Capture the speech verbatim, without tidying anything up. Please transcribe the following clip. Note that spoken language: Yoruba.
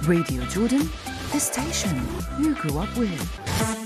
Radio Jordan, the station you grew up with.